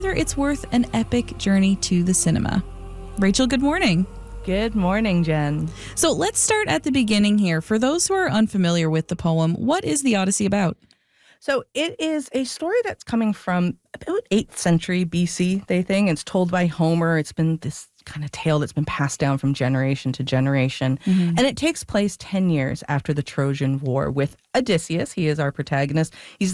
whether it's worth an epic journey to the cinema. Rachel, good morning. Good morning, Jen. So let's start at the beginning here. For those who are unfamiliar with the poem, what is the Odyssey about? So it is a story that's coming from about 8th century BC, they think. It's told by Homer. It's been this kind of tale that's been passed down from generation to generation. And it takes place 10 years after the Trojan War with Odysseus. He is our protagonist. He's